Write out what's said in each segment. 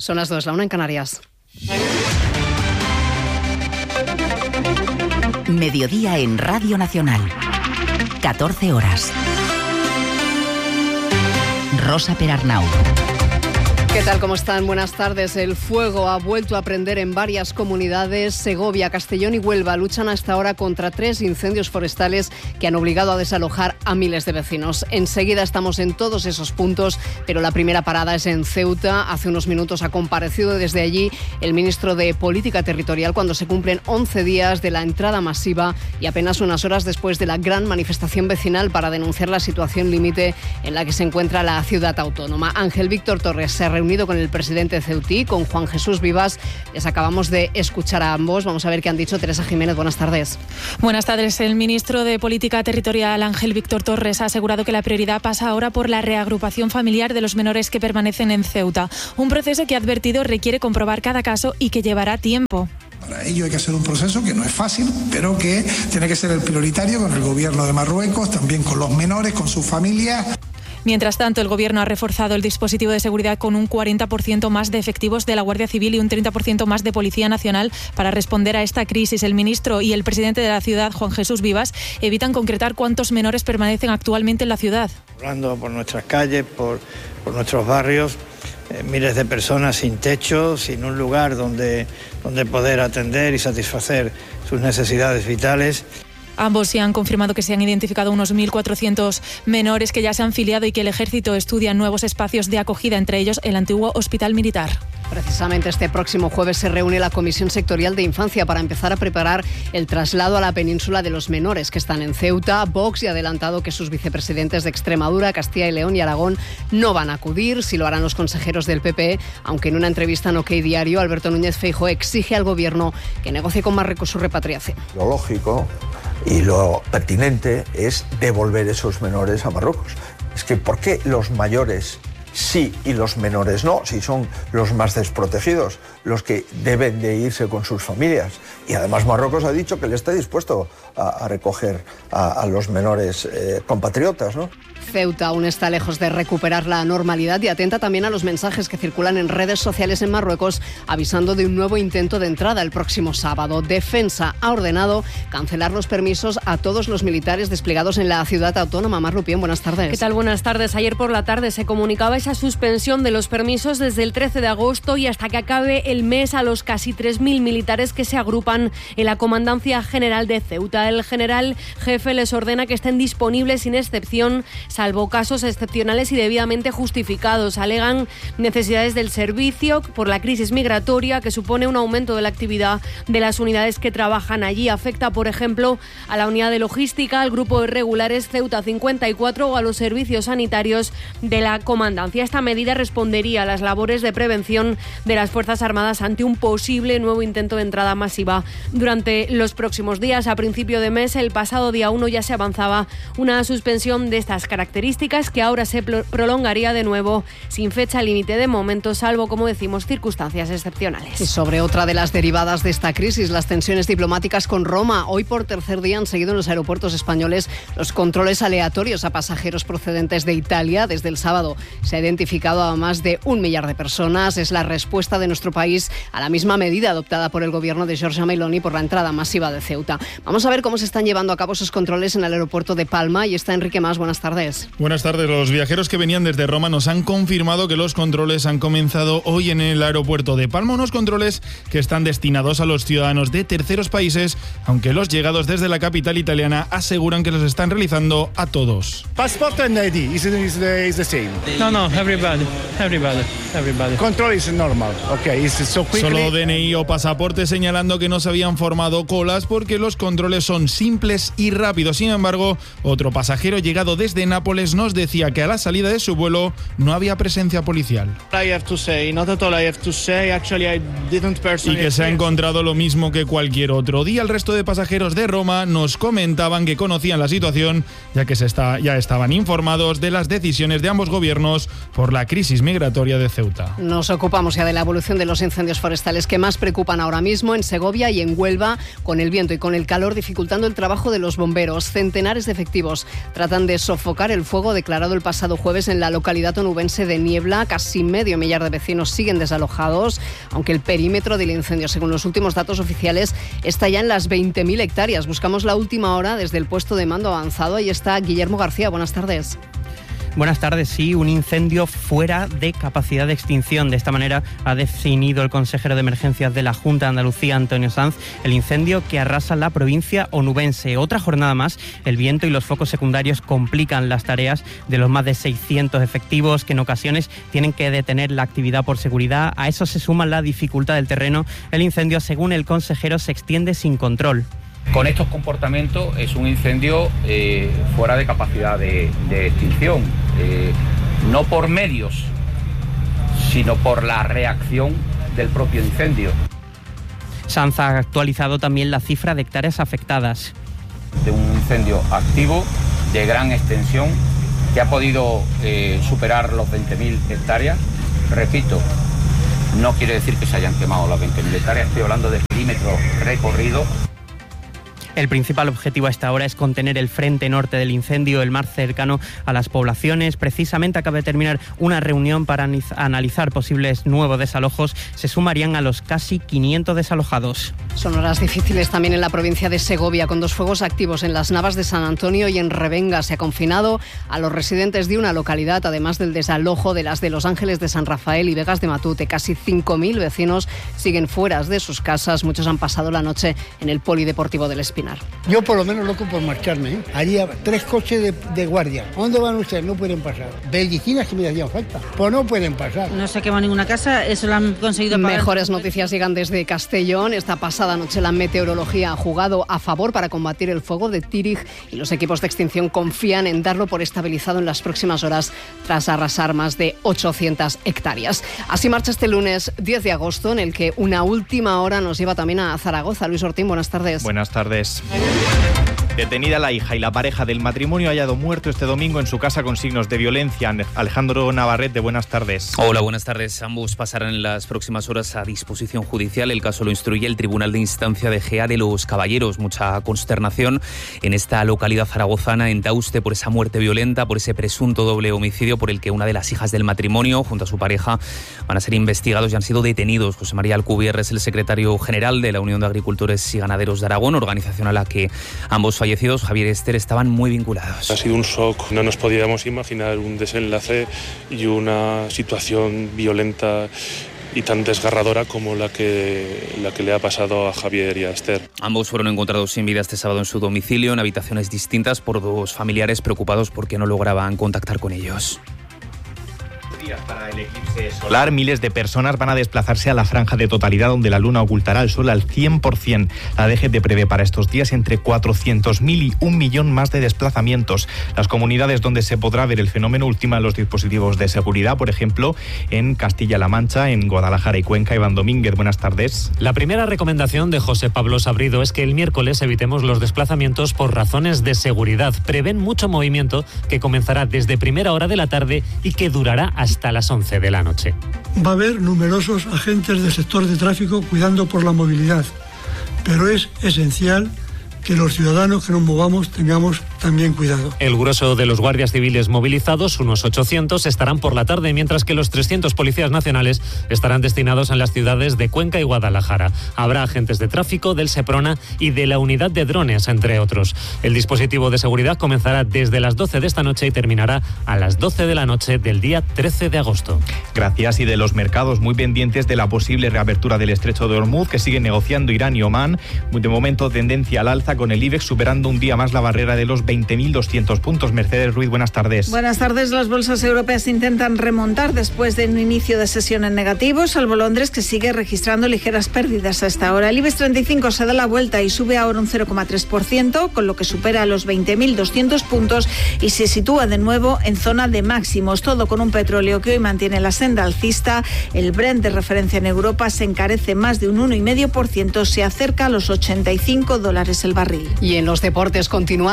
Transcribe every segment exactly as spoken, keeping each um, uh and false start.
Son las dos, la una en Canarias. Mediodía en Radio Nacional. catorce horas. Rosa Perarnau. ¿Qué tal? ¿Cómo están? Buenas tardes. El fuego ha vuelto a prender en varias comunidades. Segovia, Castellón y Huelva luchan hasta ahora contra tres incendios forestales que han obligado a desalojar a miles de vecinos. Enseguida estamos en todos esos puntos, pero la primera parada es en Ceuta. Hace unos minutos ha comparecido desde allí el ministro de Política Territorial cuando se cumplen once días de la entrada masiva y apenas unas horas después de la gran manifestación vecinal para denunciar la situación límite en la que se encuentra la ciudad autónoma. Ángel Víctor Torres se ha reunido con el presidente ceutí, con Juan Jesús Vivas. Les acabamos de escuchar a ambos. Vamos a ver qué han dicho. Teresa Jiménez, buenas tardes. Buenas tardes. El ministro de Política Territorial, Ángel Víctor Torres, ha asegurado que la prioridad pasa ahora por la reagrupación familiar de los menores que permanecen en Ceuta. Un proceso que ha advertido requiere comprobar cada caso y que llevará tiempo. Para ello hay que hacer un proceso que no es fácil, pero que tiene que ser el prioritario con el gobierno de Marruecos, también con los menores, con sus familias. Mientras tanto, el Gobierno ha reforzado el dispositivo de seguridad con un cuarenta por ciento más de efectivos de la Guardia Civil y un treinta por ciento más de Policía Nacional para responder a esta crisis. El ministro y el presidente de la ciudad, Juan Jesús Vivas, evitan concretar cuántos menores permanecen actualmente en la ciudad. Hablando por nuestras calles, por, por nuestros barrios, eh, miles de personas sin techo, sin un lugar donde, donde poder atender y satisfacer sus necesidades vitales. Ambos se han confirmado que se han identificado unos mil cuatrocientos menores que ya se han filiado y que el Ejército estudia nuevos espacios de acogida, entre ellos el antiguo Hospital Militar. Precisamente este próximo jueves se reúne la Comisión Sectorial de Infancia para empezar a preparar el traslado a la península de los menores que están en Ceuta. Vox ha adelantado que sus vicepresidentes de Extremadura, Castilla y León y Aragón no van a acudir. Sí lo harán los consejeros del P P, aunque en una entrevista en OK Diario, Alberto Núñez Feijóo exige al Gobierno que negocie con Marruecos su repatriación. Lo lógico y lo pertinente es devolver esos menores a Marruecos. Es que ¿por qué los mayores sí y los menores no? Si son los más desprotegidos, los que deben de irse con sus familias. Y además Marruecos ha dicho que le está dispuesto a, a recoger a, a los menores eh, compatriotas, ¿no? Ceuta aún está lejos de recuperar la normalidad y atenta también a los mensajes que circulan en redes sociales en Marruecos avisando de un nuevo intento de entrada el próximo sábado. Defensa ha ordenado cancelar los permisos a todos los militares desplegados en la ciudad autónoma. Mar Rupién, buenas tardes. ¿Qué tal? Buenas tardes. Ayer por la tarde se comunicaba esa suspensión de los permisos desde el trece de agosto y hasta que acabe el mes a los casi tres mil militares que se agrupan en la Comandancia General de Ceuta. El general jefe les ordena que estén disponibles sin excepción, salvo casos excepcionales y debidamente justificados. Alegan necesidades del servicio por la crisis migratoria que supone un aumento de la actividad de las unidades que trabajan allí. Afecta, por ejemplo, a la unidad de logística, al grupo de regulares Ceuta cincuenta y cuatro o a los servicios sanitarios de la comandancia. Esta medida respondería a las labores de prevención de las Fuerzas Armadas ante un posible nuevo intento de entrada masiva durante los próximos días. A principio de mes, el pasado día uno, ya se avanzaba una suspensión de estas características que ahora se prolongaría de nuevo sin fecha límite de momento, salvo, como decimos, circunstancias excepcionales. Y sobre otra de las derivadas de esta crisis, las tensiones diplomáticas con Roma. Hoy por tercer día han seguido en los aeropuertos españoles los controles aleatorios a pasajeros procedentes de Italia. Desde el sábado se ha identificado a más de un millar de personas. Es la respuesta de nuestro país a la misma medida adoptada por el gobierno de Giorgia Meloni por la entrada masiva de Ceuta. Vamos a ver cómo se están llevando a cabo esos controles en el aeropuerto de Palma. Y está Enrique Mas. Buenas tardes. Buenas tardes. Los viajeros que venían desde Roma nos han confirmado que los controles han comenzado hoy en el aeropuerto de Palma, unos controles que están destinados a los ciudadanos de terceros países, aunque los llegados desde la capital italiana aseguran que los están realizando a todos. Passport and I D is, is, the, is the same. No, no, everybody, everybody, everybody. Control is normal. Okay, it's so quickly. Solo D N I o pasaporte, señalando que no se habían formado colas porque los controles son simples y rápidos. Sin embargo, otro pasajero llegado desde Nápoles nos decía que a la salida de su vuelo no había presencia policial. I have to say, not at all I have to say, actually I didn't personally. Y que se ha encontrado lo mismo que cualquier otro día. El resto de pasajeros de Roma nos comentaban que conocían la situación, ya que se está, ya estaban informados de las decisiones de ambos gobiernos por la crisis migratoria de Ceuta. Ceuta. Nos ocupamos ya de la evolución de los incendios forestales que más preocupan ahora mismo en Segovia y en Huelva, con el viento y con el calor dificultando el trabajo de los bomberos. Centenares de efectivos tratan de sofocar el fuego declarado el pasado jueves en la localidad onubense de Niebla. Casi medio millar de vecinos siguen desalojados, aunque el perímetro del incendio, según los últimos datos oficiales, está ya en las veinte mil hectáreas. Buscamos la última hora desde el puesto de mando avanzado. Ahí está Guillermo García. Buenas tardes. Buenas tardes. Sí, un incendio fuera de capacidad de extinción. De esta manera ha definido el consejero de emergencias de la Junta de Andalucía, Antonio Sanz, el incendio que arrasa la provincia onubense. Otra jornada más, el viento y los focos secundarios complican las tareas de los más de seiscientos efectivos que en ocasiones tienen que detener la actividad por seguridad. A eso se suma la dificultad del terreno. El incendio, según el consejero, se extiende sin control. Con estos comportamientos es un incendio eh, fuera de capacidad de, de extinción, eh, no por medios, sino por la reacción del propio incendio. Sanz ha actualizado también la cifra de hectáreas afectadas. De un incendio activo, de gran extensión, que ha podido eh, superar los veinte mil hectáreas. Repito, no quiere decir que se hayan quemado las veinte mil hectáreas, estoy hablando de perímetro recorrido. El principal objetivo a esta hora es contener el frente norte del incendio, el más cercano a las poblaciones. Precisamente acaba de terminar una reunión para analizar posibles nuevos desalojos. Se sumarían a los casi quinientos desalojados. Son horas difíciles también en la provincia de Segovia, con dos fuegos activos en las Navas de San Antonio y en Revenga. Se ha confinado a los residentes de una localidad, además del desalojo de las de Los Ángeles de San Rafael y Vegas de Matute. Casi cinco mil vecinos siguen fuera de sus casas. Muchos han pasado la noche en el Polideportivo del Espinar. Yo por lo menos loco por marcharme, ¿eh? Haría tres coches de, de guardia. ¿Dónde van ustedes? No pueden pasar. Medicinas que me hacían falta. Pues no pueden pasar. No se ha quemado ninguna casa, eso lo han conseguido pagar. Mejores noticias llegan desde Castellón. Esta pasada noche la meteorología ha jugado a favor para combatir el fuego de Tírig y los equipos de extinción confían en darlo por estabilizado en las próximas horas tras arrasar más de ochocientas hectáreas. Así marcha este lunes diez de agosto, en el que una última hora nos lleva también a Zaragoza. Luis Ortín, buenas tardes. Buenas tardes. Detenida la hija y la pareja del matrimonio hallado muerto este domingo en su casa con signos de violencia. Alejandro Navarrete, buenas tardes. Hola, buenas tardes. Ambos pasarán en las próximas horas a disposición judicial. El caso lo instruye el Tribunal de Instancia de Gea de los Caballeros. Mucha consternación en esta localidad zaragozana, en Tauste, por esa muerte violenta, por ese presunto doble homicidio por el que una de las hijas del matrimonio, junto a su pareja, van a ser investigados y han sido detenidos. José María Alcubierre es el secretario general de la Unión de Agricultores y Ganaderos de Aragón, organización a la que ambos fallecidos, Javier y Esther, estaban muy vinculados. Ha sido un shock, no nos podíamos imaginar un desenlace y una situación violenta y tan desgarradora como la que, la que le ha pasado a Javier y a Esther. Ambos fueron encontrados sin vida este sábado en su domicilio, en habitaciones distintas, por dos familiares preocupados porque no lograban contactar con ellos. Para el eclipse solar, miles de personas van a desplazarse a la franja de totalidad donde la luna ocultará el sol al cien por ciento. La D G T prevé para estos días entre cuatrocientos mil y un millón más de desplazamientos. Las comunidades donde se podrá ver el fenómeno ultiman los dispositivos de seguridad, por ejemplo, en Castilla-La Mancha, en Guadalajara y Cuenca. Iván Domínguez, buenas tardes. La primera recomendación de José Pablo Sabrido es que el miércoles evitemos los desplazamientos por razones de seguridad. Prevén mucho movimiento que comenzará desde primera hora de la tarde y que durará hasta hasta las once de la noche. Va a haber numerosos agentes del sector de tráfico cuidando por la movilidad, pero es esencial que los ciudadanos que nos movamos tengamos también cuidado. El grueso de los guardias civiles movilizados, unos ochocientos, estarán por la tarde, mientras que los trescientos policías nacionales estarán destinados en las ciudades de Cuenca y Guadalajara. Habrá agentes de tráfico, del Seprona y de la unidad de drones, entre otros. El dispositivo de seguridad comenzará desde las doce de esta noche y terminará a las doce de la noche del día trece de agosto. Gracias. Y de los mercados, muy pendientes de la posible reapertura del estrecho de Hormuz, que sigue negociando Irán y Omán. De momento, tendencia al alza, con el IBEX superando un día más la barrera de los veinte mil doscientos puntos. Mercedes Ruiz, buenas tardes. Buenas tardes. Las bolsas europeas intentan remontar después de un inicio de sesión en negativo, salvo Londres, que sigue registrando ligeras pérdidas hasta ahora. El IBEX treinta y cinco se da la vuelta y sube ahora un cero coma tres por ciento, con lo que supera los veinte mil doscientos puntos y se sitúa de nuevo en zona de máximos. Todo con un petróleo que hoy mantiene la senda alcista. El Brent, de referencia en Europa, se encarece más de un uno coma cinco por ciento, se acerca a los ochenta y cinco dólares el barril. Y en los deportes continúa la guerra del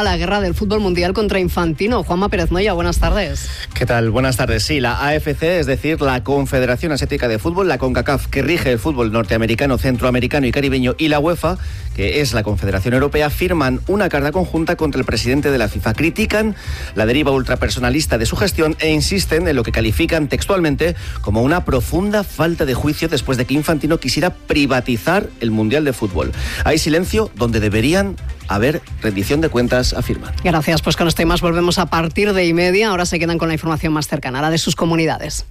del fútbol mundial contra Infantino. Juanma Pérez Moya, buenas tardes. ¿Qué tal? Buenas tardes. Sí, la A F C, es decir, la Confederación Asiática de Fútbol, la CONCACAF, que rige el fútbol norteamericano, centroamericano y caribeño, y la UEFA, que es la Confederación Europea, firman una carta conjunta contra el presidente de la FIFA. Critican la deriva ultrapersonalista de su gestión e insisten en lo que califican textualmente como una profunda falta de juicio después de que Infantino quisiera privatizar el Mundial de Fútbol. Hay silencio donde deberían haber rendición de cuentas, afirman. Gracias, pues con esto y más volvemos a partir de y media. Ahora se quedan con la información más cercana, la de sus comunidades.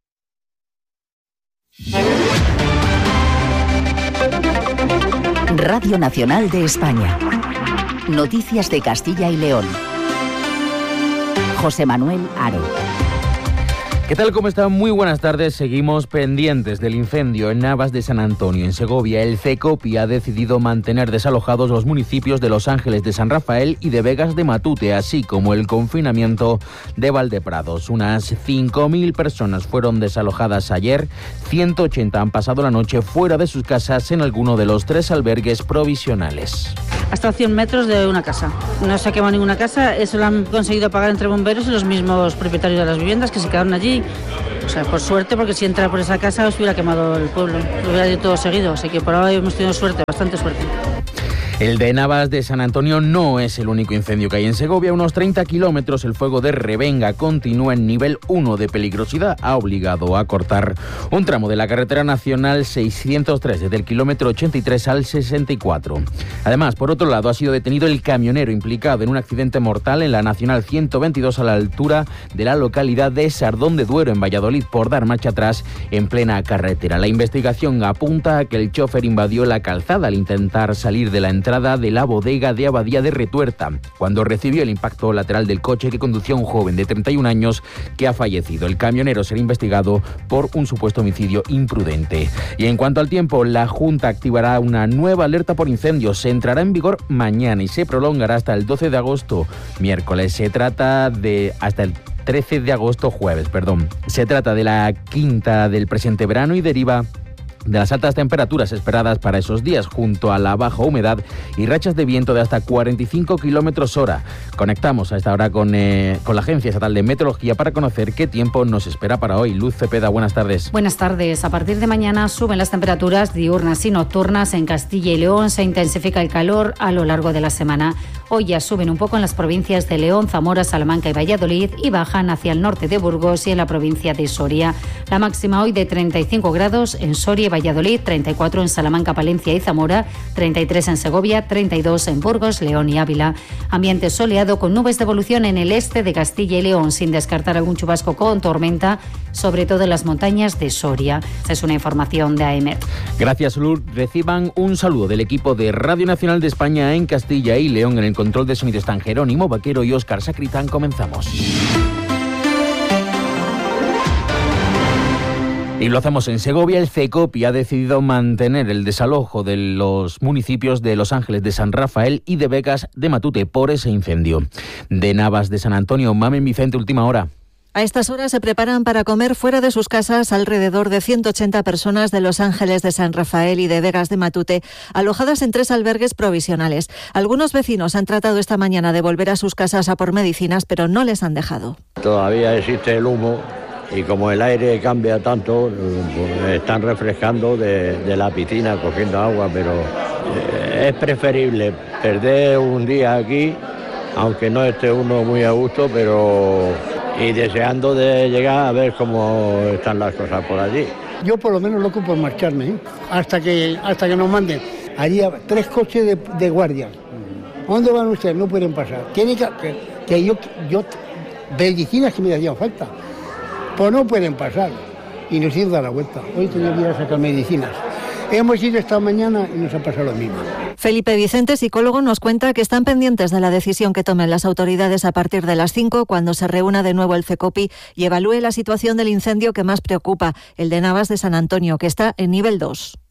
Radio Nacional de España. Noticias de Castilla y León. José Manuel Aro. ¿Qué tal? ¿Cómo están? Muy buenas tardes. Seguimos pendientes del incendio en Navas de San Antonio, en Segovia. El CECOPI ha decidido mantener desalojados los municipios de Los Ángeles de San Rafael y de Vegas de Matute, así como el confinamiento de Valdeprados. Unas cinco mil personas fueron desalojadas ayer. ciento ochenta han pasado la noche fuera de sus casas en alguno de los tres albergues provisionales. Hasta cien metros de una casa. No se ha quemado ninguna casa, eso lo han conseguido pagar entre bomberos y los mismos propietarios de las viviendas que se quedaron allí. O sea, por suerte, porque si entra por esa casa os hubiera quemado el pueblo, lo hubiera ido todo seguido, así que por ahora hemos tenido suerte, bastante suerte. El de Navas de San Antonio no es el único incendio que hay en Segovia. A unos treinta kilómetros el fuego de Revenga continúa en nivel uno de peligrosidad. Ha obligado a cortar un tramo de la carretera nacional seiscientos tres desde el kilómetro ochenta y tres al sesenta y cuatro. Además, por otro lado, ha sido detenido el camionero implicado en un accidente mortal en la nacional ciento veintidós a la altura de la localidad de Sardón de Duero, en Valladolid, por dar marcha atrás en plena carretera. La investigación apunta a que el chofer invadió la calzada al intentar salir de la entrada de la bodega de Abadía de Retuerta, cuando recibió el impacto lateral del coche que conducía un joven de treinta y un años que ha fallecido. El camionero será investigado por un supuesto homicidio imprudente. Y en cuanto al tiempo, la Junta activará una nueva alerta por incendios. Se entrará en vigor mañana y se prolongará hasta el doce de agosto, miércoles. Se trata de hasta el trece de agosto, jueves, perdón. Se trata de la quinta del presente verano y deriva de las altas temperaturas esperadas para esos días, junto a la baja humedad y rachas de viento de hasta cuarenta y cinco kilómetros hora. Conectamos a esta hora con, eh, con la Agencia Estatal de Meteorología para conocer qué tiempo nos espera para hoy. Luz Cepeda, buenas tardes. Buenas tardes. A partir de mañana suben las temperaturas diurnas y nocturnas en Castilla y León. Se intensifica el calor a lo largo de la semana. Hoy ya suben un poco en las provincias de León, Zamora, Salamanca y Valladolid y bajan hacia el norte de Burgos y en la provincia de Soria. La máxima hoy de treinta y cinco grados en Soria y Valladolid, treinta y cuatro en Salamanca, Palencia y Zamora, treinta y tres en Segovia, treinta y dos en Burgos, León y Ávila. Ambiente soleado con nubes de evolución en el este de Castilla y León, sin descartar algún chubasco con tormenta, sobre todo en las montañas de Soria. Esa es una información de A E M E T. Gracias, Luz. Reciban un saludo del equipo de Radio Nacional de España en Castilla y León. En el control de sonido están Jerónimo Vaquero y Óscar Sacritán. Comenzamos. Y lo hacemos en Segovia. El CECOPI ha decidido mantener el desalojo de los municipios de Los Ángeles de San Rafael y de Vegas de Matute por ese incendio. De Navas de San Antonio, Mamen Vicente, última hora. A estas horas se preparan para comer fuera de sus casas alrededor de ciento ochenta personas de Los Ángeles de San Rafael y de Vegas de Matute, alojadas en tres albergues provisionales. Algunos vecinos han tratado esta mañana de volver a sus casas a por medicinas, pero no les han dejado. Todavía existe el humo y como el aire cambia tanto, pues están refrescando de, de la piscina, cogiendo agua, pero eh, es preferible perder un día aquí, aunque no esté uno muy a gusto, pero... y deseando de llegar a ver cómo están las cosas por allí. Yo por lo menos loco por marcharme, ¿eh? hasta que hasta que nos manden. Haría tres coches de, de guardia. ¿Dónde van ustedes? No pueden pasar. Tienen que, que, que yo, yo, medicinas que me hacían falta, pues no pueden pasar. Y nos hemos dado la vuelta. Hoy tenía que ir a sacar medicinas. Hemos ido esta mañana y nos ha pasado lo mismo. Felipe Vicente, psicólogo, nos cuenta que están pendientes de la decisión que tomen las autoridades a partir de las cinco, cuando se reúna de nuevo el CECOPI y evalúe la situación del incendio que más preocupa, el de Navas de San Antonio, que está en nivel dos.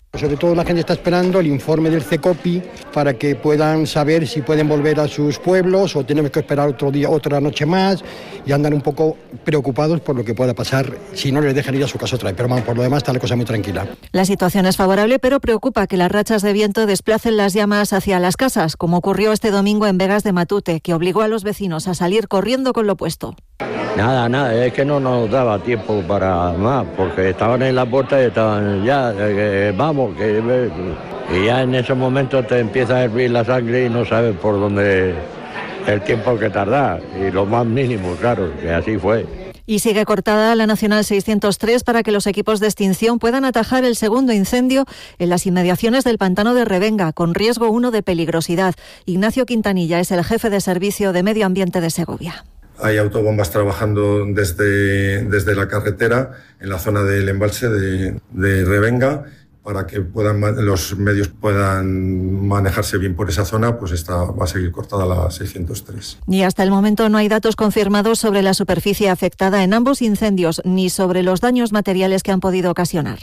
Sobre todo la gente está esperando el informe del CECOPI para que puedan saber si pueden volver a sus pueblos o tenemos que esperar otro día, otra noche más, y andan un poco preocupados por lo que pueda pasar si no les dejan ir a su casa otra vez. Pero bueno, por lo demás está la cosa muy tranquila. La situación es favorable, pero preocupa que las rachas de viento desplacen las llamas hacia las casas, como ocurrió este domingo en Vegas de Matute, que obligó a los vecinos a salir corriendo con lo puesto. Nada, nada, es que no nos daba tiempo para más, porque estaban en la puerta y estaban ya, eh, vamos, que y ya en esos momentos te empieza a hervir la sangre y no sabes por dónde el tiempo que tardar, y lo más mínimo, claro, que así fue. Y sigue cortada la Nacional seiscientos tres para que los equipos de extinción puedan atajar el segundo incendio en las inmediaciones del pantano de Revenga, con riesgo uno de peligrosidad. Ignacio Quintanilla es el jefe de Servicio de Medio Ambiente de Segovia. Hay autobombas trabajando desde, desde la carretera en la zona del embalse de, de Revenga para que puedan, los medios puedan manejarse bien por esa zona, pues esta va a seguir cortada la seiscientos tres. Y hasta el momento no hay datos confirmados sobre la superficie afectada en ambos incendios ni sobre los daños materiales que han podido ocasionar.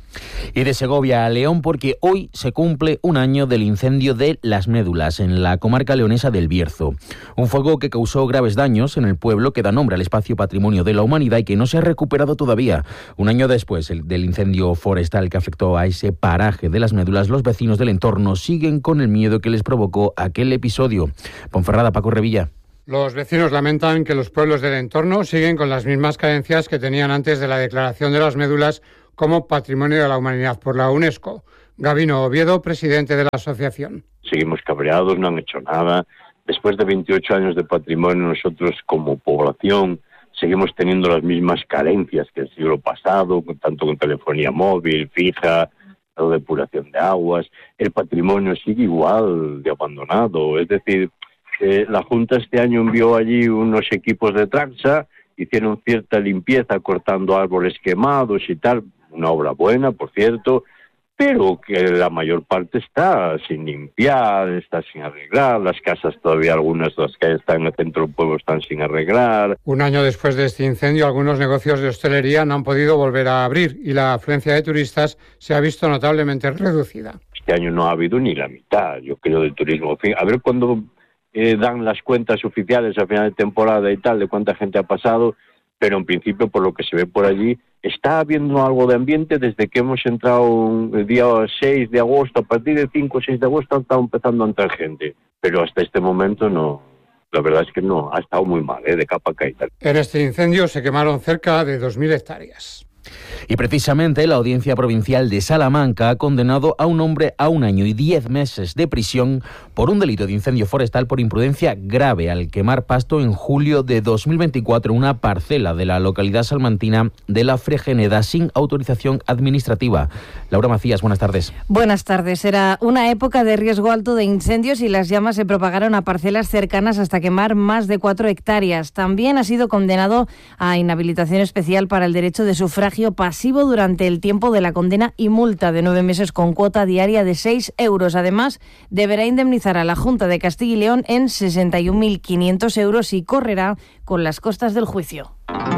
Y de Segovia a León, porque hoy se cumple un año del incendio de Las Médulas en la comarca leonesa del Bierzo. Un fuego que causó graves daños en el pueblo que da nombre al espacio Patrimonio de la Humanidad y que no se ha recuperado todavía. Un año después del incendio forestal que afectó a ese paraje de Las Médulas, los vecinos del entorno siguen con el miedo que les provocó aquel episodio. Ponferrada, Paco Revilla. Los vecinos lamentan que los pueblos del entorno siguen con las mismas carencias que tenían antes de la declaración de Las Médulas como Patrimonio de la Humanidad por la UNESCO. Gabino Oviedo, presidente de la asociación. Seguimos cabreados, no han hecho nada. Después de veintiocho años de patrimonio, nosotros como población seguimos teniendo las mismas carencias que el siglo pasado, tanto con telefonía móvil, fija, o depuración de aguas. El patrimonio sigue igual de abandonado. Es decir, eh, la Junta este año envió allí unos equipos de Traxa, hicieron cierta limpieza cortando árboles quemados y tal. Una obra buena, por cierto, pero que la mayor parte está sin limpiar, está sin arreglar, las casas todavía, algunas de las que están en el centro del pueblo están sin arreglar. Un año después de este incendio, algunos negocios de hostelería no han podido volver a abrir y la afluencia de turistas se ha visto notablemente reducida. Este año no ha habido ni la mitad, yo creo, del turismo. A ver cuándo eh, dan las cuentas oficiales a final de temporada y tal, de cuánta gente ha pasado, pero en principio, por lo que se ve por allí, está habiendo algo de ambiente desde que hemos entrado el día seis de agosto. A partir del cinco o seis de agosto ha estado empezando a entrar gente, pero hasta este momento no. La verdad es que no, ha estado muy mal, ¿eh? De capa caída. En este incendio se quemaron cerca de dos mil hectáreas. Y precisamente la Audiencia Provincial de Salamanca ha condenado a un hombre a un año y diez meses de prisión por un delito de incendio forestal por imprudencia grave al quemar pasto en julio de dos mil veinticuatro en una parcela de la localidad salmantina de La Fregeneda sin autorización administrativa. Laura Macías, buenas tardes. Buenas tardes. Era una época de riesgo alto de incendios y las llamas se propagaron a parcelas cercanas hasta quemar más de cuatro hectáreas. También ha sido condenado a inhabilitación especial para el derecho de sufragio pasivo durante el tiempo de la condena y multa de nueve meses con cuota diaria de seis euros. Además, deberá indemnizar a la Junta de Castilla y León en sesenta y un mil quinientos euros y correrá con las costas del juicio.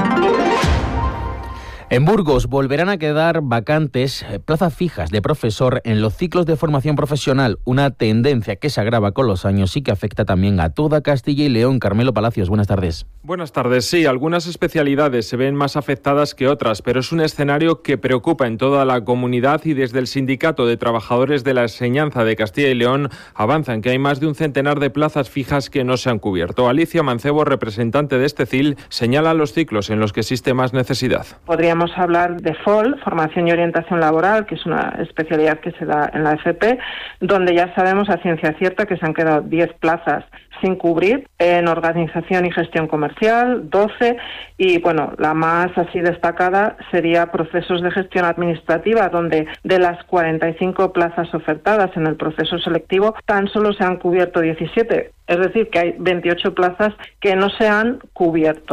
En Burgos volverán a quedar vacantes plazas fijas de profesor en los ciclos de formación profesional, una tendencia que se agrava con los años y que afecta también a toda Castilla y León. Carmelo Palacios, buenas tardes. Buenas tardes. Sí, algunas especialidades se ven más afectadas que otras, pero es un escenario que preocupa en toda la comunidad y desde el Sindicato de Trabajadores de la Enseñanza de Castilla y León avanzan que hay más de un centenar de plazas fijas que no se han cubierto. Alicia Mancebo, representante de este C I L, señala los ciclos en los que existe más necesidad. Podríamos hablar de F O L, Formación y Orientación Laboral, que es una especialidad que se da en la F P, donde ya sabemos a ciencia cierta que se han quedado diez plazas sin cubrir, en Organización y Gestión Comercial, doce, y bueno, la más así destacada sería Procesos de Gestión Administrativa, donde de las cuarenta y cinco plazas ofertadas en el proceso selectivo, tan solo se han cubierto diecisiete, es decir, que hay veintiocho plazas que no se han cubierto.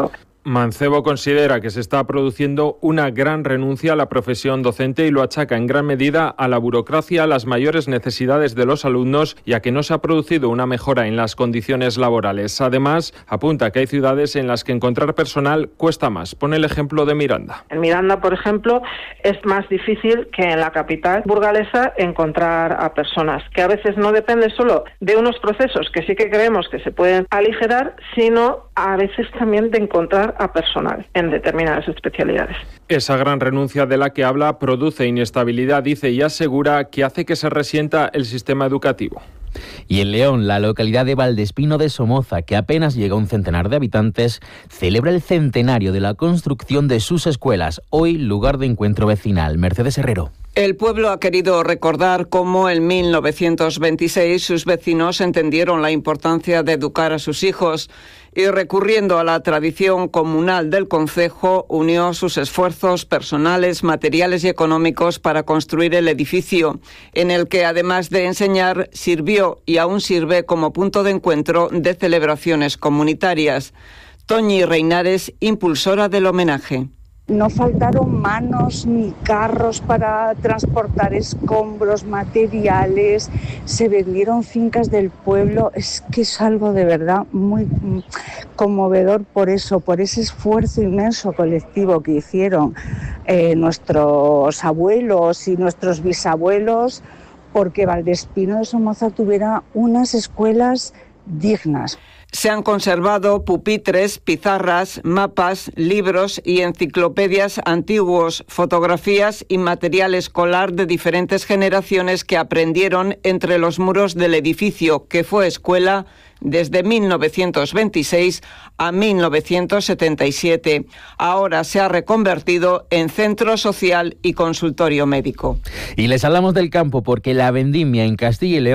Mancebo considera que se está produciendo una gran renuncia a la profesión docente y lo achaca en gran medida a la burocracia, a las mayores necesidades de los alumnos y a que no se ha producido una mejora en las condiciones laborales. Además, apunta que hay ciudades en las que encontrar personal cuesta más. Pone el ejemplo de Miranda. En Miranda, por ejemplo, es más difícil que en la capital burgalesa encontrar a personas, que a veces no depende solo de unos procesos que sí que creemos que se pueden aligerar, sino a veces también de encontrar a personal en determinadas especialidades. Esa gran renuncia de la que habla produce inestabilidad, dice, y asegura que hace que se resienta el sistema educativo. Y en León, la localidad de Valdespino de Somoza, que apenas llega a un centenar de habitantes, celebra el centenario de la construcción de sus escuelas, hoy lugar de encuentro vecinal. Mercedes Herrero. El pueblo ha querido recordar cómo en mil novecientos veintiséis sus vecinos entendieron la importancia de educar a sus hijos y, recurriendo a la tradición comunal del concejo, unió sus esfuerzos personales, materiales y económicos para construir el edificio, en el que, además de enseñar, sirvió y aún sirve como punto de encuentro de celebraciones comunitarias. Toñi Reinares, impulsora del homenaje. No faltaron manos ni carros para transportar escombros, materiales, se vendieron fincas del pueblo. Es que es algo de verdad muy conmovedor por eso, por ese esfuerzo inmenso colectivo que hicieron eh, nuestros abuelos y nuestros bisabuelos, porque Valdespino de Somoza tuviera unas escuelas dignas. Se han conservado pupitres, pizarras, mapas, libros y enciclopedias antiguos, fotografías y material escolar de diferentes generaciones que aprendieron entre los muros del edificio, que fue escuela desde mil novecientos veintiséis a mil novecientos setenta y siete. Ahora se ha reconvertido en centro social y consultorio médico. Y les hablamos del campo porque la vendimia en Castilla y León